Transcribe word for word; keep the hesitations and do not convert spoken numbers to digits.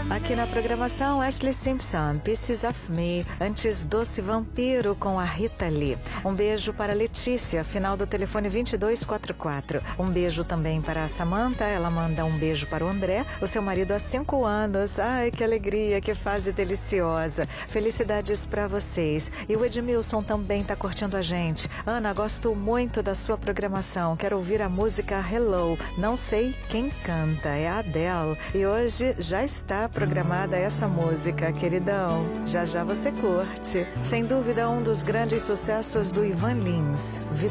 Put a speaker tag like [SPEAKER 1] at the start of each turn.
[SPEAKER 1] Aqui na programação, Ashley Simpson, Pieces of Me, antes Doce Vampiro com a Rita Lee. Um beijo para Letícia, final do telefone vinte e dois quarenta e quatro. Um beijo também para a Samantha, ela manda um beijo para o André, o seu marido há cinco anos. Ai, que alegria, que fase deliciosa. Felicidades para vocês. E o Edmilson também está curtindo a gente. Ana, gosto muito da sua programação, quero ouvir a música Hello. Não sei quem canta, é a Adele. E hoje já está programada essa música, queridão. Já já você curte. Sem dúvida, um dos grandes sucessos do Ivan Lins, Vida